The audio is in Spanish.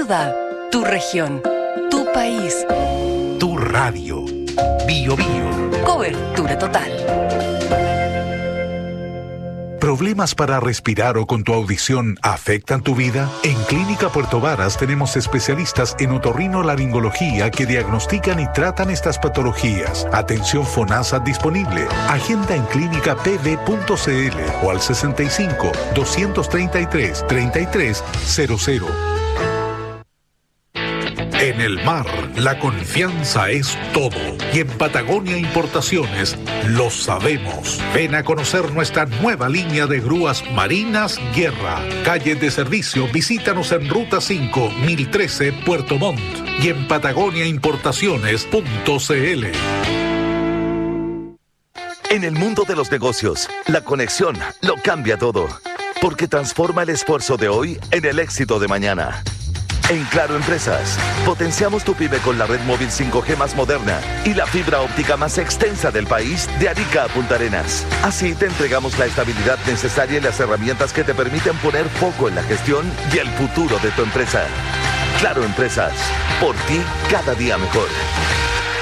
ciudad, tu región, tu país. Tu radio. Bio Bio. Cobertura total. ¿Problemas para respirar o con tu audición afectan tu vida? En Clínica Puerto Varas tenemos especialistas en otorrinolaringología que diagnostican y tratan estas patologías. Atención FONASA disponible. Agenda en clínicapv.cl o al 65-233-3300. En el mar, la confianza es todo. Y en Patagonia Importaciones lo sabemos. Ven a conocer nuestra nueva línea de grúas marinas Guerra. Calle de servicio, visítanos en Ruta 5, 1013, Puerto Montt. Y en patagoniaimportaciones.cl. En el mundo de los negocios, la conexión lo cambia todo. Porque transforma el esfuerzo de hoy en el éxito de mañana. En Claro Empresas, potenciamos tu pyme con la red móvil 5G más moderna y la fibra óptica más extensa del país de Arica a Punta Arenas. Así te entregamos la estabilidad necesaria y las herramientas que te permiten poner foco en la gestión y el futuro de tu empresa. Claro Empresas, por ti cada día mejor.